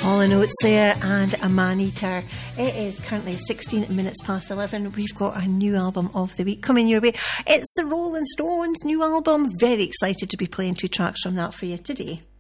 Hall & Oates there and a Man-Eater. It is currently 16 minutes past 11. We've got a new album of the week coming your way. It's the Rolling Stones' new album. Very excited to be playing two tracks from that for you today.